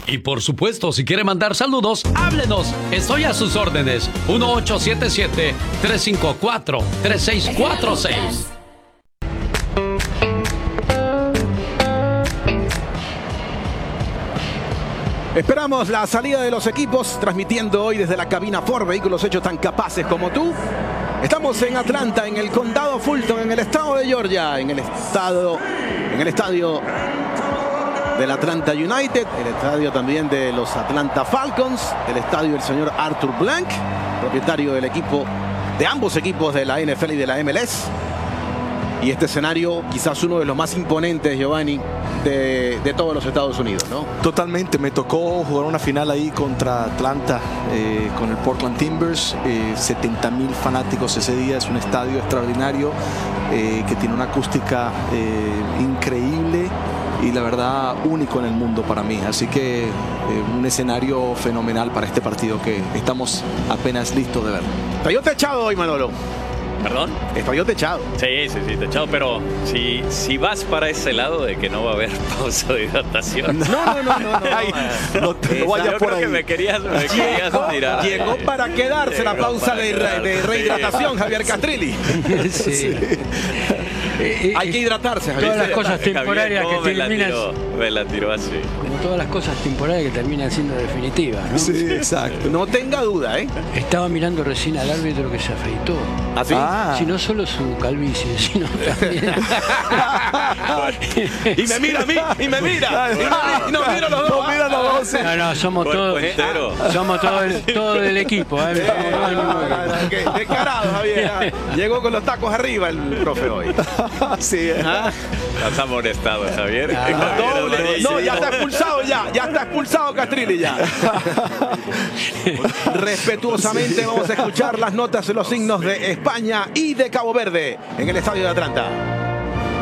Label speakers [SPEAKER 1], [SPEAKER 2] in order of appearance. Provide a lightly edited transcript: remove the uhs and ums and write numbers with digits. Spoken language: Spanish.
[SPEAKER 1] Y por supuesto, si quiere mandar saludos, háblenos. Estoy a sus órdenes. 1877-354-3646.
[SPEAKER 2] Esperamos la salida de los equipos, transmitiendo hoy desde la cabina Ford, vehículos hechos tan capaces como tú. Estamos en Atlanta, en el condado Fulton, en el estado de Georgia, en el estadio del Atlanta United, el estadio también de los Atlanta Falcons, el estadio del señor Arthur Blank, propietario del equipo, de ambos equipos de la NFL y de la MLS. Y este escenario, quizás uno de los más imponentes, Giovanni, de todos los Estados Unidos, ¿no?
[SPEAKER 3] Totalmente, me tocó jugar una final ahí contra Atlanta con el Portland Timbers, 70,000 fanáticos ese día, es un estadio extraordinario que tiene una acústica increíble y la verdad único en el mundo para mí, así que un escenario fenomenal para este partido que estamos apenas listos de ver.
[SPEAKER 2] Estadio techado hoy, Manolo.
[SPEAKER 4] ¿Perdón?
[SPEAKER 2] Estadio techado.
[SPEAKER 4] Sí, techado, pero si vas para ese lado de que no va a haber pausa de hidratación.
[SPEAKER 2] No vayas por ahí.
[SPEAKER 4] Que me querías tirar.
[SPEAKER 2] Llegó para quedarse la pausa de rehidratación, Javier Castrilli.
[SPEAKER 5] Sí.
[SPEAKER 2] Hay que hidratarse, Javier.
[SPEAKER 5] Todas las cosas temporarias que terminan.
[SPEAKER 4] Me la tiró así.
[SPEAKER 5] Como todas las cosas temporarias que terminan siendo definitivas, ¿no?
[SPEAKER 3] Sí, exacto.
[SPEAKER 2] No tenga duda, ¿eh?
[SPEAKER 5] Estaba mirando recién al árbitro que se afeitó.
[SPEAKER 2] ¿Ah, sí?
[SPEAKER 5] Si no solo su calvicie, sino también.
[SPEAKER 2] Y me mira a mí, y me mira. Y nos mira los dos.
[SPEAKER 5] No, somos todos. Somos todo del equipo.
[SPEAKER 2] Descarado, Javier. Llegó con los tacos arriba el profe hoy.
[SPEAKER 3] Sí,
[SPEAKER 4] Estás amonestado, Javier.
[SPEAKER 2] No, ya está expulsado ya está expulsado Castrilli ya. Respetuosamente vamos a escuchar las notas y los signos de España y de Cabo Verde en el estadio de Atlanta.